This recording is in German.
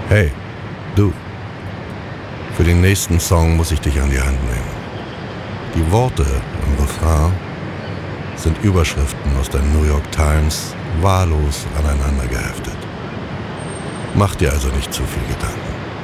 Hey, du. Für den nächsten Song muss ich dich an die Hand nehmen. Die Worte im Refrain sind Überschriften aus der New York Times wahllos aneinander geheftet. Mach dir also nicht zu viel Gedanken.